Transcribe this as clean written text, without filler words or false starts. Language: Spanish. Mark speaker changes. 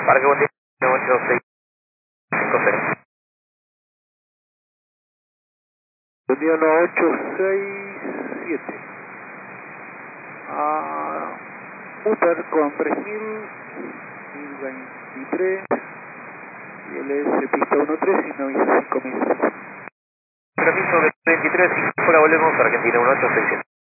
Speaker 1: Parque Bondi 8650.
Speaker 2: Bondi 1867. Uber con 1023 y el S pista 13 y no hizo 5000.
Speaker 1: Permiso 23 y fuera volvemos a Argentina 1867.